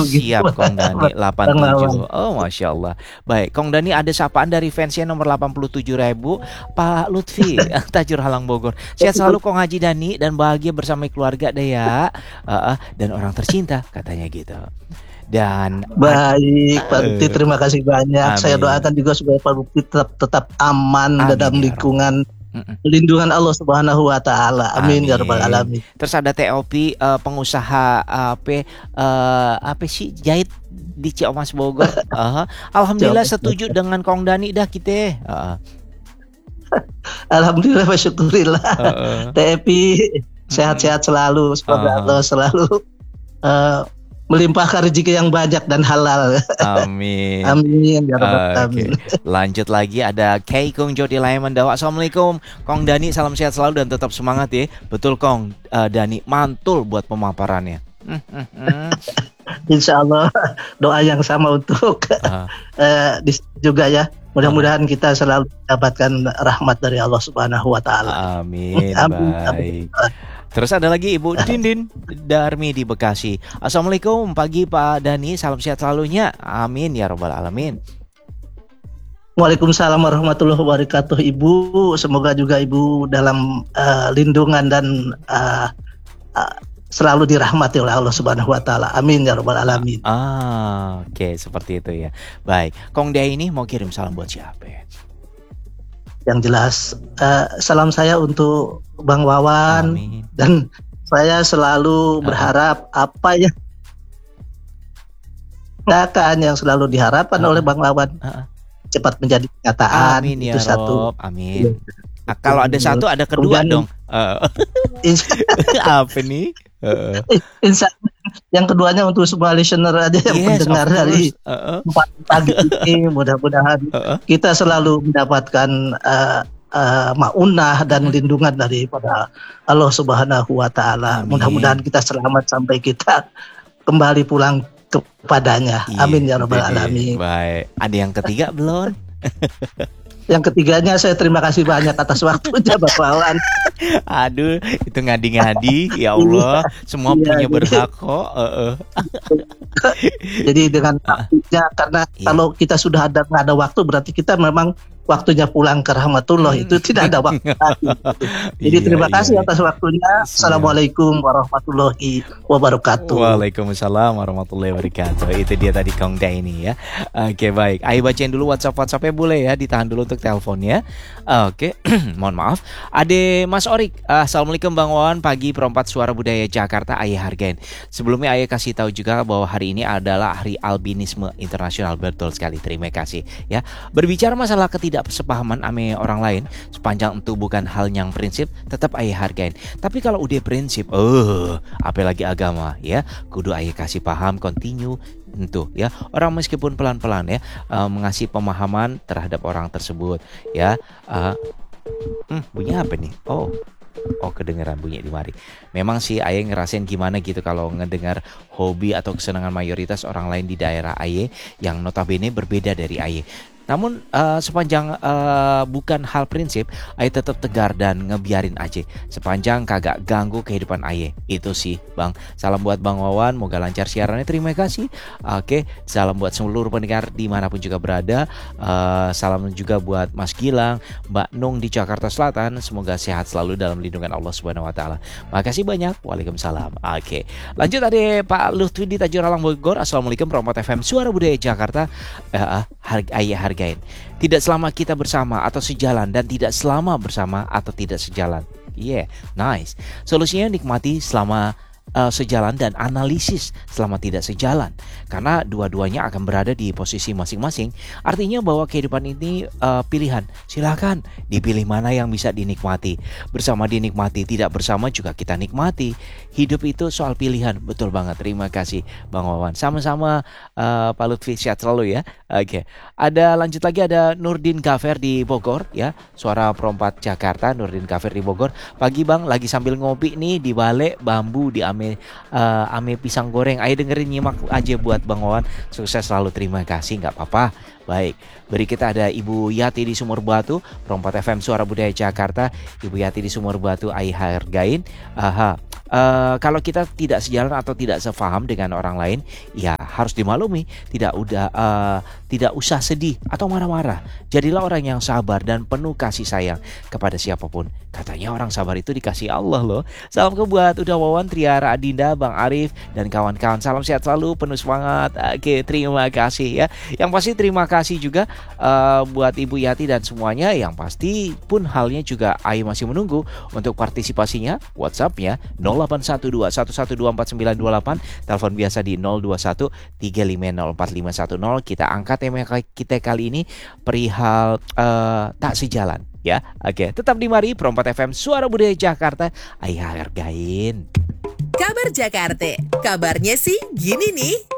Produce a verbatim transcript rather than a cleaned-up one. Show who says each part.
Speaker 1: begitu.
Speaker 2: Siap Kong Dani delapan
Speaker 1: Bang Wawan.
Speaker 2: tujuh. Oh Masya Allah. Baik Kong Dani, ada sapaan dari fansnya nomor delapan puluh tujuh ribu, Pak Lutfi Tajur Halang Bogor. Sehat selalu Kong Haji Dani dan bahagia bersama keluarga deh ya. Uh, uh, dan orang tercinta katanya gitu. Dan
Speaker 1: Baik Pak Lutfi, terima kasih banyak.
Speaker 2: Amin.
Speaker 1: Saya doakan juga supaya Pak Lutfi tetap tetap aman
Speaker 2: Amin,
Speaker 1: dalam
Speaker 2: ya
Speaker 1: lingkungan
Speaker 2: Mm-mm.
Speaker 1: lindungan Allah Subhanahu wa taala. Amin, ya rabbal alamin.
Speaker 2: Terus ada T O P uh, pengusaha uh, apa uh, apa sih jahit di Ciamas Bogor. uh, Alhamdulillah setuju dengan Kong Dani dah kita. Uh,
Speaker 1: Alhamdulillah wa syukurillah.
Speaker 2: uh,
Speaker 1: T E P sehat-sehat selalu, semoga
Speaker 2: uh,
Speaker 1: Allah selalu uh, melimpahkan rezeki yang banyak dan halal.
Speaker 2: Amin.
Speaker 1: Amin ya rabbal
Speaker 2: Uh,
Speaker 1: alamin.
Speaker 2: okay. Lanjut lagi ada Kei Kung Jody Laiman Dawa. Assalamualaikum Kong Dani, salam sehat selalu dan tetap semangat ya. Betul Kong uh, Dani, mantul buat pemaparannya. Hmm, hmm, hmm.
Speaker 1: Insya Allah doa yang sama untuk
Speaker 2: Uh,
Speaker 1: uh, juga ya. Mudah-mudahan kita selalu mendapatkan rahmat dari Allah Subhanahu wa taala.
Speaker 2: Amin.
Speaker 1: Amin.
Speaker 2: Baik. Terus ada lagi Ibu Dindin Darmi di Bekasi. Assalamualaikum pagi Pak Dani, salam sehat selalunya. Amin ya rabbal alamin.
Speaker 1: Waalaikumsalam warahmatullahi wabarakatuh Ibu. Semoga juga Ibu dalam uh, lindungan dan uh, uh, selalu dirahmati oleh Allah Subhanahu wa taala. Amin ya rabbal alamin.
Speaker 2: Ah, oke okay, seperti itu ya. Baik, Kong Dia ini mau kirim salam buat siapa ya?
Speaker 1: Yang jelas uh, salam saya untuk Bang Wawan. Amin. Dan saya selalu berharap uh. apa yang kenyataan yang selalu diharapkan uh. oleh Bang Wawan uh. cepat menjadi kenyataan.
Speaker 2: Amin
Speaker 1: itu
Speaker 2: ya
Speaker 1: satu.
Speaker 2: Rob. Amin. Nah, kalau ada satu ada kedua kemudian, dong. Uh. Apa nih? Uh.
Speaker 1: Insya yang keduanya untuk semua listener aja yang yes, mendengar dari uh-uh. pagi ini, mudah-mudahan uh-uh. kita selalu mendapatkan uh, uh, maunah dan lindungan daripada Allah Subhanahu wa taala. Mudah-mudahan kita selamat sampai kita kembali pulang kepadanya. Iya, amin ya rabbal alamin.
Speaker 2: Baik. Ada yang ketiga belum?
Speaker 1: Yang ketiganya saya terima kasih banyak atas waktunya Bapak Wawan.
Speaker 2: Aduh, itu ngadi-ngadi, ya Allah, semua iya, punya berhak kok. Uh-uh.
Speaker 1: Jadi dengan waktunya, karena iya. kalau kita sudah ada nggak ada waktu, berarti kita memang waktunya pulang ke rahmatullah, hmm. itu tidak ada waktu lagi. Jadi iya, terima kasih iya. atas waktunya. Assalamualaikum warahmatullahi wabarakatuh.
Speaker 2: Waalaikumsalam warahmatullahi wabarakatuh. Itu dia tadi Kong Da ini ya. Oke baik, ayo bacain dulu WhatsApp-WhatsAppnya boleh ya, ditahan dulu untuk teleponnya. Oke, mohon maaf. Ade Mas Orik, Assalamualaikum Bang Wawan, pagi perempat suara budaya Jakarta, ayah hargain. Sebelumnya ayah kasih tahu juga bahwa hari ini adalah Hari Albinisme Internasional. Betul sekali, terima kasih ya. Berbicara masalah ketidaksepahaman ame orang lain, sepanjang itu bukan hal yang prinsip, tetap ayah hargain. Tapi kalau udah prinsip, oh, apalagi agama ya, kudu ayah kasih paham, continue tentu ya. Orang meskipun pelan-pelan ya uh, mengasih pemahaman terhadap orang tersebut ya. Uh, hmm, bunyi apa nih? Oh. Oh kedengeran bunyi di mari. Memang sih Aye ngerasain gimana gitu kalau ngedengar hobi atau kesenangan mayoritas orang lain di daerah Aye yang notabene berbeda dari Aye. Namun uh, sepanjang uh, bukan hal prinsip, Aye tetap tegar dan ngebiarin aja. Sepanjang kagak ganggu kehidupan Aye. Itu sih Bang. Salam buat Bang Wawan, moga lancar siarannya, terima kasih. Oke, salam buat seluruh pendengar dimanapun juga berada. uh, Salam juga buat Mas Gilang, Mbak Nung di Jakarta Selatan. Semoga sehat selalu dalam lindungan Allah Subhanahu Wa Taala. Makasih banyak. Waalaikumsalam. Oke, lanjut ada Pak Lutfi di Tajur Halang Bogor. Assalamualaikum Promot F M Suara Budaya Jakarta. uh, harga Aye harga Tidak selama kita bersama atau sejalan, dan tidak selama bersama atau tidak sejalan. Yeah, nice. Solusinya nikmati selama uh, sejalan dan analisis selama tidak sejalan. Karena dua-duanya akan berada di posisi masing-masing. Artinya bahwa kehidupan ini uh, pilihan. Silakan dipilih mana yang bisa dinikmati. Bersama dinikmati, tidak bersama juga kita nikmati. Hidup itu soal pilihan. Betul banget. Terima kasih Bang Wawan. Sama-sama uh, Pak Lutfi, sehat selalu ya. Oke. Okay. Ada lanjut lagi, ada Nurdin Kafer di Bogor ya. Suara Perempat Jakarta, Nurdin Kafer di Bogor. Pagi Bang, lagi sambil ngopi nih di balik bambu di ame uh, ame pisang goreng. Ayo dengerin, nyimak aja buat Bang Wawan. Sukses selalu, terima kasih, nggak apa-apa. Baik, beri kita ada Ibu Yati di Sumur Batu, Perempat F M Suara Budaya Jakarta. Ibu Yati di Sumur Batu, Ayo hargain. Aha. Uh, kalau kita tidak sejalan atau tidak sefaham dengan orang lain, ya harus dimaklumi, tidak udah uh, tidak usah sedih atau marah-marah. Jadilah orang yang sabar dan penuh kasih sayang kepada siapapun. Katanya orang sabar itu dikasih Allah loh. Salam kebuat udah Wawan, Triara, Adinda, Bang Arif dan kawan-kawan. Salam sehat selalu, penuh semangat. Oke, terima kasih ya. Yang pasti terima kasih juga uh, buat Ibu Yati dan semuanya. Yang pasti pun halnya juga Ai masih menunggu untuk partisipasinya. WhatsApp-nya nol delapan satu dua satu satu dua empat sembilan dua delapan, telepon biasa di nol dua satu tiga lima nol empat lima satu nol. Kita angkat tema kita kali ini perihal uh, tak sejalan ya. Oke, tetap di Mari Perempat F M Suara Budaya Jakarta. Ai hargain.
Speaker 3: Kabar Jakarta. Kabarnya sih gini nih.